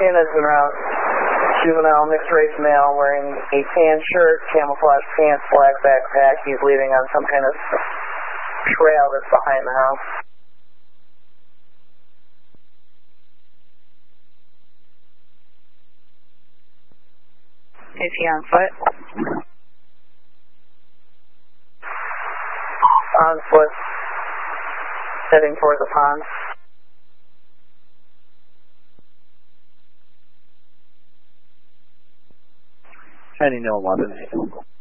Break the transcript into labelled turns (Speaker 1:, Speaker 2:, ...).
Speaker 1: in as en route. Juvenile mixed race male wearing a tan shirt, camouflage pants, black backpack. He's leaving on some kind of trail that's behind the house.
Speaker 2: Is he on foot?
Speaker 1: On foot, heading towards the pond.
Speaker 3: Heading to 11.